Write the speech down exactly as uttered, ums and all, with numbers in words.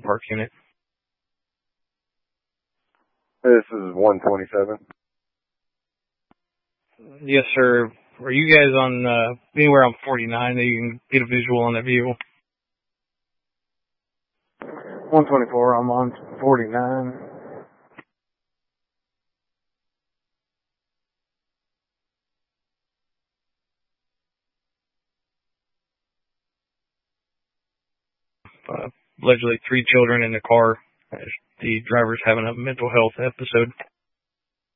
Park unit. This is one twenty-seven. Yes, sir. Are you guys on uh, anywhere on forty-nine that you can get a visual on that vehicle? one twenty-four, I'm on forty-nine. Uh, allegedly three children in the car. The driver's having a mental health episode.